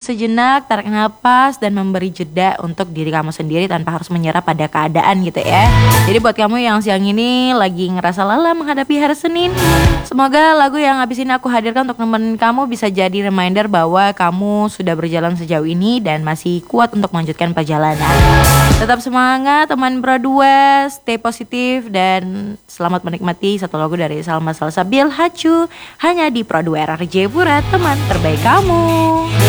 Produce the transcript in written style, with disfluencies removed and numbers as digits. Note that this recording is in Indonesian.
sejenak, tarik napas dan memberi jeda untuk diri kamu sendiri tanpa harus menyerah pada keadaan gitu ya. Jadi buat kamu yang siang ini lagi ngerasa lelah menghadapi hari Senin, semoga lagu yang habis ini aku hadirkan untuk nemenin kamu bisa jadi reminder bahwa kamu sudah berjalan sejauh ini dan masih kuat untuk melanjutkan perjalanan. Tetap semangat teman Pro 2, stay positif dan selamat menikmati satu lagu dari Salma Salsabil Hacu hanya di Pro 2 RRJ Pura, teman terbaik kamu.